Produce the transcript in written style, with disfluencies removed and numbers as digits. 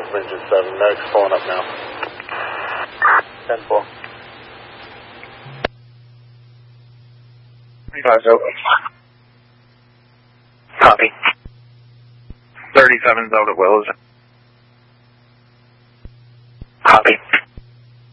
Engine 7, medic's pulling up now. 10-4. 25's open. Copy. 37's out at Willows.